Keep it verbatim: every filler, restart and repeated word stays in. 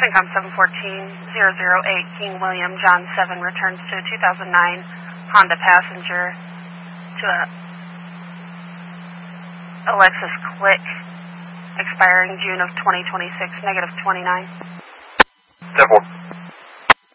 Syncom seven fourteen zero zero eight, King William, John seven, returns to a two thousand nine Honda Passenger to a Alexis Click, expiring June of twenty twenty-six, negative twenty-nine. ten four.